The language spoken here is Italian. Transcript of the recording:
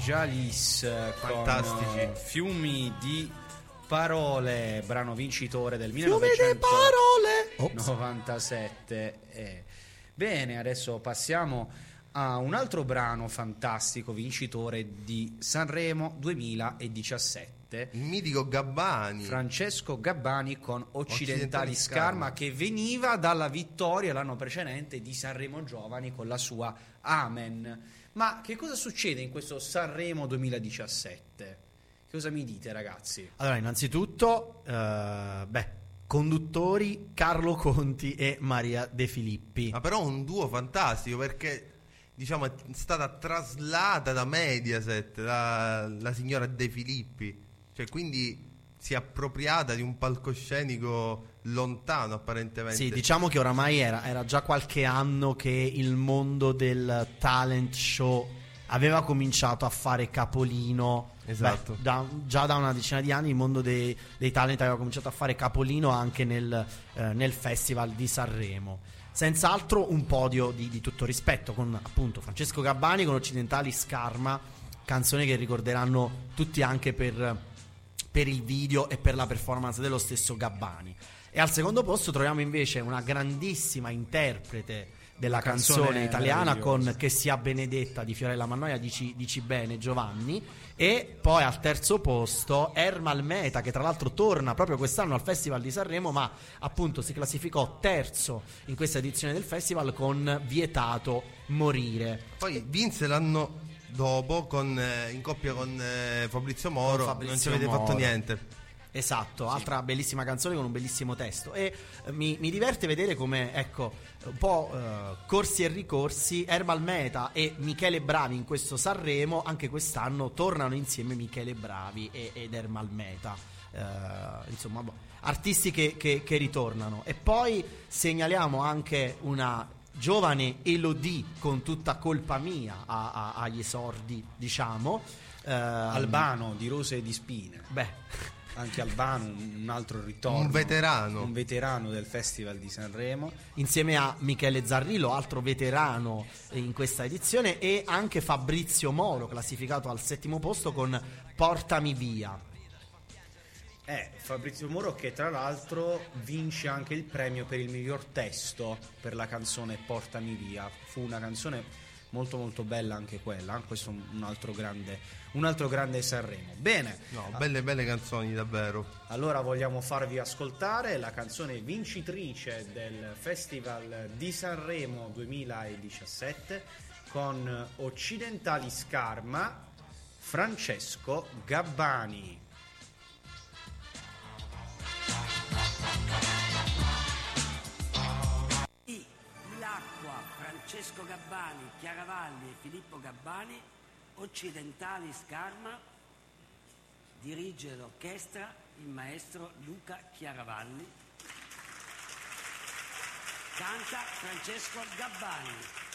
Jalis fantastici, con Fiumi di parole, brano vincitore del Fiumi di parole. 1997. Bene, adesso passiamo a un altro brano fantastico vincitore di Sanremo 2017. il mitico Gabbani, Francesco Gabbani con Occidentali Scarma, che veniva dalla vittoria l'anno precedente di Sanremo Giovani con la sua Amen. Ma che cosa succede in questo Sanremo 2017? Cosa mi dite, ragazzi? Allora, innanzitutto, conduttori Carlo Conti e Maria De Filippi. ma però un duo fantastico, perché diciamo è stata traslata da Mediaset la signora De Filippi, cioè quindi si è appropriata di un palcoscenico lontano apparentemente. Sì, diciamo che oramai era già qualche anno che il mondo del talent show aveva cominciato a fare capolino. Esatto. Già da una decina di anni il mondo dei talent aveva cominciato a fare capolino anche nel Festival di Sanremo. Senz'altro un podio di tutto rispetto, con appunto Francesco Gabbani con Occidentali Scarma, canzone che ricorderanno tutti anche per il video e per la performance dello stesso Gabbani. E al secondo posto troviamo invece una grandissima interprete della canzone italiana con Che sia benedetta di Fiorella Mannoia, dici bene Giovanni. E poi al terzo posto Ermal Meta, che tra l'altro torna proprio quest'anno al Festival di Sanremo, ma appunto si classificò terzo in questa edizione del festival con Vietato morire. Poi vinse l'anno dopo in coppia con Fabrizio Moro, non ci avete fatto niente. Esatto, altra bellissima canzone con un bellissimo testo. E mi diverte vedere come, ecco, un po' corsi e ricorsi, Ermal Meta e Michele Bravi in questo Sanremo, anche quest'anno tornano insieme Michele Bravi ed Ermal Meta. Insomma, artisti che ritornano. E poi segnaliamo anche una giovane Elodie con Tutta colpa mia agli esordi, diciamo. Albano di Rose e di Spine. Anche Albano, un altro ritorno, un veterano del Festival di Sanremo, insieme a Michele Zarrillo, altro veterano in questa edizione, e anche Fabrizio Moro, classificato al settimo posto con Portami via. Fabrizio Moro, che tra l'altro vince anche il premio per il miglior testo per la canzone Portami via. Fu una canzone molto molto bella anche quella. Questo è un altro grande Sanremo. Bene, belle canzoni davvero. Allora vogliamo farvi ascoltare la canzone vincitrice del Festival di Sanremo 2017 con Occidentali Scarma, Francesco Gabbani. Francesco Gabbani, Chiaravalli e Filippo Gabbani, Occidentali Scarma, dirige l'orchestra il maestro Luca Chiaravalli, canta Francesco Gabbani.